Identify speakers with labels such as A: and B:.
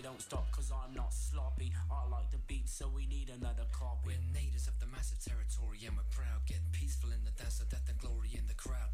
A: don't stop cause I'm not sloppy. I like the beat so we need another copy.
B: We're natives of the massive territory and we're proud. Get peaceful in the